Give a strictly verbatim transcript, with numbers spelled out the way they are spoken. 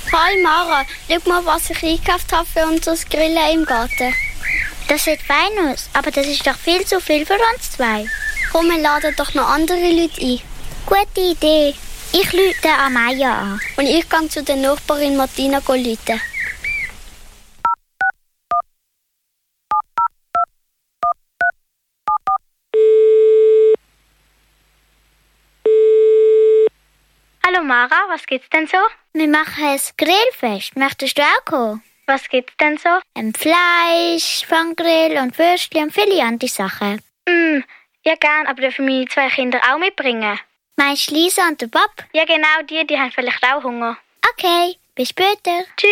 Hi Mara, schau mal, was ich eingekauft habe für unser Grillen im Garten. Das sieht fein aus, aber das ist doch viel zu viel für uns zwei. Komm, wir laden doch noch andere Leute ein. Gute Idee. Ich rufe Amaya an. Und ich gehe zu der Nachbarin Martina rufen. Hallo Mara, was gibt's denn so? Wir machen ein Grillfest. Möchtest du auch kommen? Was gibt's denn so? Ein Fleisch, Fangrill und Würstchen und viele andere Sachen. Mm, ja gern, aber dürfen meine zwei Kinder auch mitbringen? Meinst du Lisa und der Bob? Ja genau, die, die haben vielleicht auch Hunger. Okay, bis später. Tschüss.